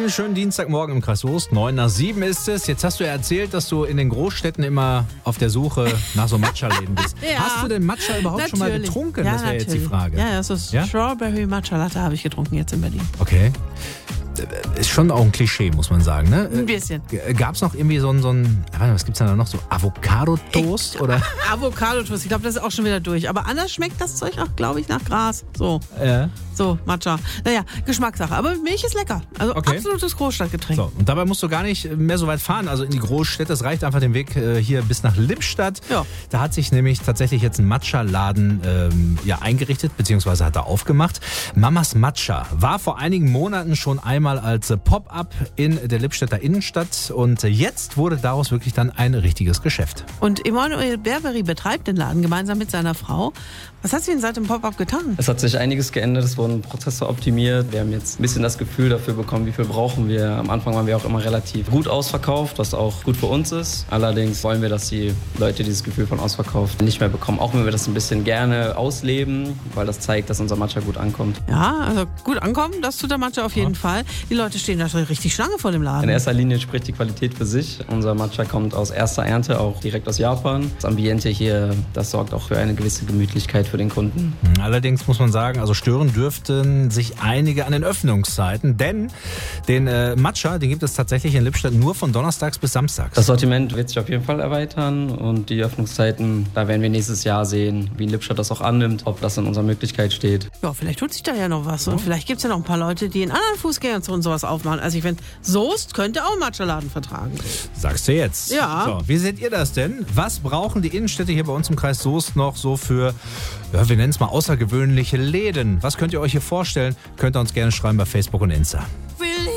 Einen schönen Dienstagmorgen im Kreis Soest. 9:07 ist es. Jetzt hast du ja erzählt, dass du in den Großstädten immer auf der Suche nach so Matcha-Läden bist. Ja. Hast du denn Matcha überhaupt schon mal getrunken? Ja, das wäre jetzt die Frage. Ja, das ist Strawberry Matcha Latte habe ich getrunken jetzt in Berlin. Okay. Ist schon auch ein Klischee, muss man sagen, ne? Ein bisschen. Gab es noch irgendwie so ein was gibt's denn da noch? So Avocado-Toast? Oder? Avocado-Toast, ich glaube, das ist auch schon wieder durch. Aber anders schmeckt das Zeug auch, glaube ich, nach Gras. So. Ja. So, Matcha. Naja, Geschmackssache. Aber Milch ist lecker. Also absolutes Großstadtgetränk. So, und dabei musst du gar nicht mehr so weit fahren. Also in die Großstädte. Es reicht einfach den Weg hier bis nach Lippstadt. Ja. Da hat sich nämlich tatsächlich jetzt ein Matcha-Laden eingerichtet, beziehungsweise hat er aufgemacht. Mamas Matcha war vor einigen Monaten schon einmal als Pop-up in der Lippstädter Innenstadt. Und jetzt wurde daraus wirklich dann ein richtiges Geschäft. Und Emanuel Berberi betreibt den Laden gemeinsam mit seiner Frau. Was hat sie denn seit dem Pop-up getan? Es hat sich einiges geändert, es wurden Prozesse optimiert. Wir haben jetzt ein bisschen das Gefühl dafür bekommen, wie viel brauchen wir. Am Anfang waren wir auch immer relativ gut ausverkauft, was auch gut für uns ist. Allerdings wollen wir, dass die Leute dieses Gefühl von ausverkauft nicht mehr bekommen. Auch wenn wir das ein bisschen gerne ausleben, weil das zeigt, dass unser Matcha gut ankommt. Ja, also gut ankommen, das tut der Matcha auf jeden Fall. Die Leute stehen da schon richtig Schlange vor dem Laden. In erster Linie spricht die Qualität für sich. Unser Matcha kommt aus erster Ernte, auch direkt aus Japan. Das Ambiente hier, das sorgt auch für eine gewisse Gemütlichkeit für den Kunden. Allerdings muss man sagen, also stören dürften sich einige an den Öffnungszeiten, denn den Matcha, den gibt es tatsächlich in Lippstadt nur von donnerstags bis samstags. Das Sortiment wird sich auf jeden Fall erweitern und die Öffnungszeiten, da werden wir nächstes Jahr sehen, wie Lippstadt das auch annimmt, ob das in unserer Möglichkeit steht. Ja, vielleicht tut sich da ja noch was und vielleicht gibt es ja noch ein paar Leute, die in anderen Fußgängerzonen sowas aufmachen. Also ich finde, Soest könnte auch einen Matcha-Laden vertragen. Sagst du jetzt? Ja. So, wie seht ihr das denn? Was brauchen die Innenstädte hier bei uns im Kreis Soest noch so für, wir nennen es mal außergewöhnliche Läden? Was könnt ihr euch hier vorstellen? Könnt ihr uns gerne schreiben bei Facebook und Insta.